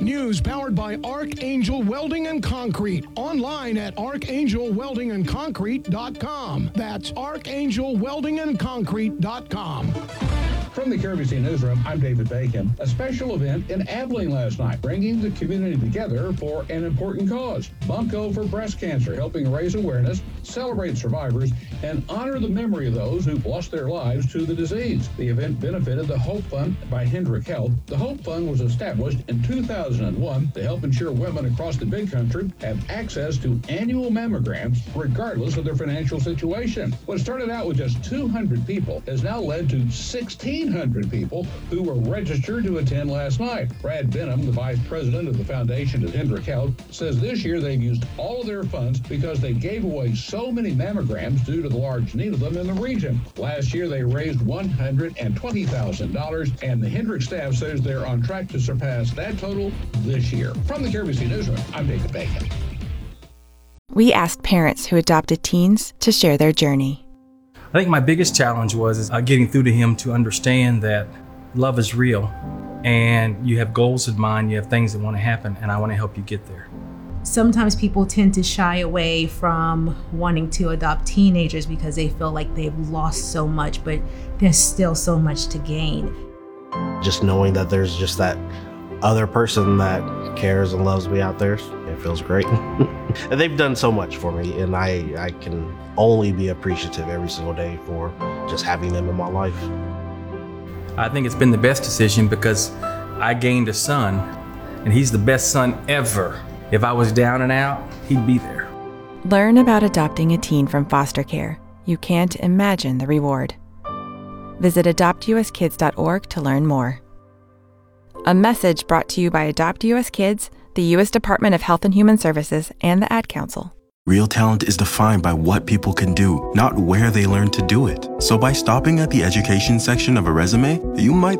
news powered by Archangel Welding and Concrete. Online at archangelweldingandconcrete.com. That's archangelweldingandconcrete.com. From the KRBC Newsroom, I'm David Bacon. A special event in Abilene last night, bringing the community together for an important cause. Bunko for breast cancer, helping raise awareness, celebrate survivors, and honor the memory of those who've lost their lives to the disease. The event benefited the Hope Fund by Hendrick Health. The Hope Fund was established in 2001 to help ensure women across the big country have access to annual mammograms regardless of their financial situation. What started out with just 200 people has now led to 1,600 people who were registered to attend last night. Brad Benham, the vice president of the foundation at Hendrick Health, says this year they've used all of their funds because they gave away so many mammograms due to the large need of them in the region. Last year they raised $120,000, and the Hendrick staff says they're on track to surpass that total this year. From the KRBC Newsroom, I'm David Bacon. We asked parents who adopted teens to share their journey. I think my biggest challenge was getting through to him to understand that love is real and you have goals in mind, you have things that want to happen, and I want to help you get there. Sometimes people tend to shy away from wanting to adopt teenagers because they feel like they've lost so much, but there's still so much to gain. Just knowing that there's just that other person that cares and loves me out there, it feels great. And they've done so much for me, and I can only be appreciative every single day for just having them in my life. I think it's been the best decision because I gained a son, and he's the best son ever. If I was down and out, he'd be there. Learn about adopting a teen from foster care. You can't imagine the reward. Visit adoptuskids.org to learn more. A message brought to you by Adopt US Kids, the U.S. Department of Health and Human Services, and the Ad Council. Real talent is defined by what people can do, not where they learn to do it. So by stopping at the education section of a resume, you might